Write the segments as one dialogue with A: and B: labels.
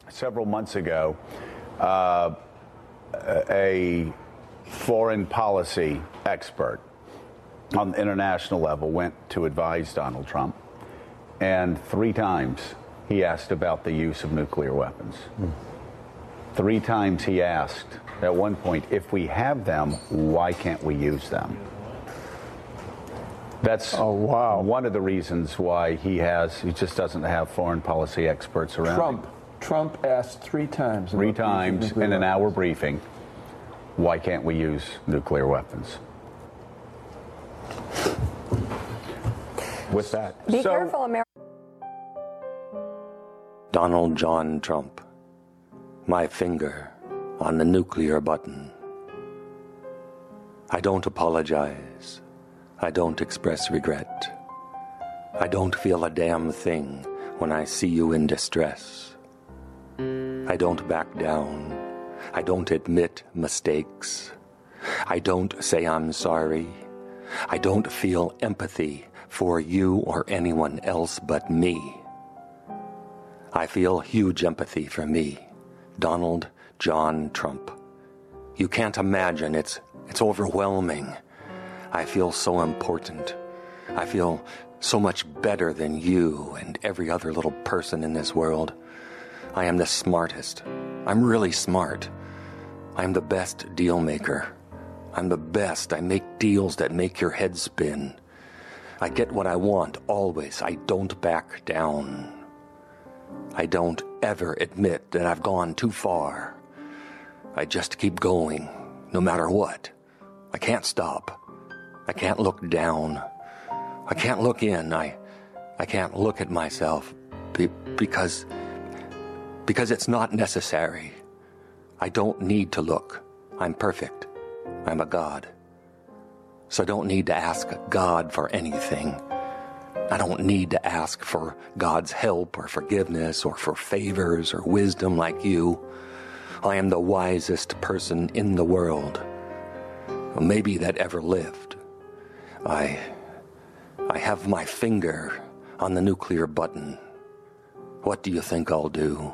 A: several months ago, a foreign policy expert on the international level went to advise Donald Trump, and 3 times he asked about the use of nuclear weapons. 3 times he asked, at one point, if we have them, why can't we use them? That's one of the reasons why he just doesn't have foreign policy experts around.
B: Trump asked 3 times.
A: 3 times in an hour briefing, why can't we use nuclear weapons? With that.
C: Be careful, America.
D: Donald John Trump, my finger on the nuclear button. I don't apologize. I don't express regret. I don't feel a damn thing when I see you in distress. I don't back down. I don't admit mistakes. I don't say I'm sorry. I don't feel empathy for you or anyone else but me. I feel huge empathy for me, Donald John Trump. You can't imagine, it's overwhelming. I feel so important. I feel so much better than you and every other little person in this world. I am the smartest. I'm really smart. I'm the best deal maker. I'm the best. I make deals that make your head spin. I get what I want, always. I don't back down. I don't ever admit that I've gone too far. I just keep going, no matter what. I can't stop. I can't look down. I can't look in. I can't look at myself because it's not necessary. I don't need to look. I'm perfect. I'm a god. So I don't need to ask God for anything. I don't need to ask for God's help or forgiveness or for favors or wisdom like you. I am the wisest person in the world, maybe that ever lived. I have my finger on the nuclear button. What do you think I'll do?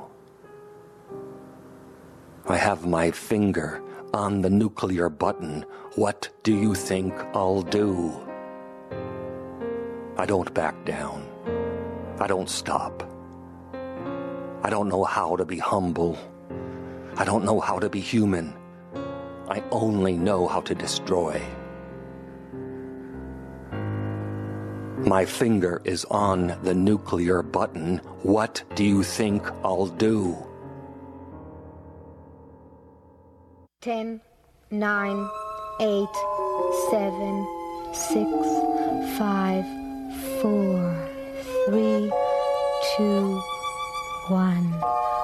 D: I have my finger on the nuclear button. What do you think I'll do? I don't back down. I don't stop. I don't know how to be humble. I don't know how to be human. I only know how to destroy. My finger is on the nuclear button. What do you think I'll do?
E: 10, 9, 8, 7, 6, 5, 4, 3, 2, 1.